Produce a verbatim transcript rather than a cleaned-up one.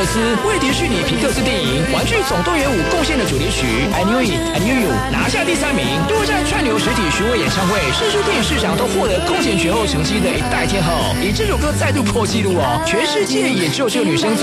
斯为迪士尼皮克斯电影《玩具总动员五》贡献的主题曲《I Knew It, I Knew You》拿下第三名。多站串流实体巡回演唱会，甚至电影市场都获得空前绝后成绩的一代天后，以这首歌再度破纪录哦，全世界也只有这个女生。